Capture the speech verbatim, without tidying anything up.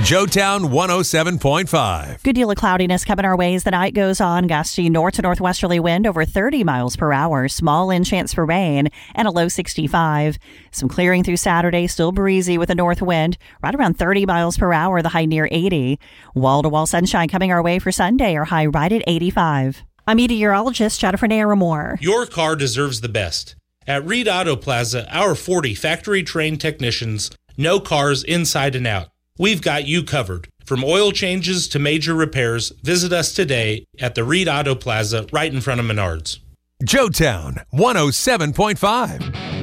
Joetown one oh seven point five. Good deal of cloudiness coming our way as the night goes on. Gusty north to northwesterly wind over thirty miles per hour. Small in chance for rain and a low sixty-five. Some clearing through Saturday. Still breezy with a north wind right around thirty miles per hour. The high near eighty. Wall-to-wall sunshine coming our way for Sunday. Our high right at eighty-five. I'm meteorologist Jennifer Naramore. Your car deserves the best. At Reed Auto Plaza, our forty factory-trained technicians know cars inside and out. We've got you covered. From oil changes to major repairs, visit us today at the Reed Auto Plaza right in front of Menards. Joetown one oh seven point five.